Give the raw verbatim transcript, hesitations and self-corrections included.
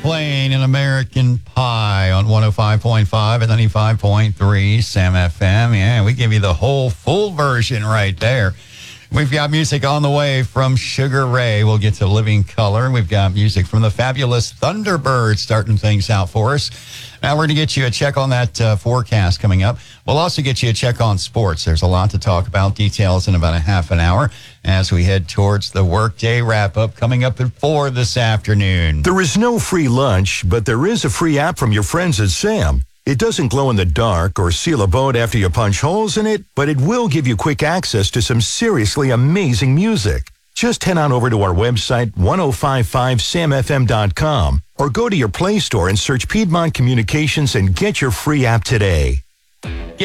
Playing an American Pie on one oh five point five and ninety-five point three Sam F M. Yeah, we give you the whole full version right there. We've got music on the way from Sugar Ray. We'll get to Living Color. We've got music from the fabulous Thunderbirds starting things out for us. Now we're going to get you a check on that uh, forecast coming up. We'll also get you a check on sports. There's a lot to talk about. Details in about a half an hour as we head towards the workday wrap-up coming up at four this afternoon. There is no free lunch, but there is a free app from your friends at Sam. It doesn't glow in the dark or seal a boat after you punch holes in it, but it will give you quick access to some seriously amazing music. Just head on over to our website, ten fifty-five sam f m dot com, or go to your Play Store and search Piedmont Communications and get your free app today.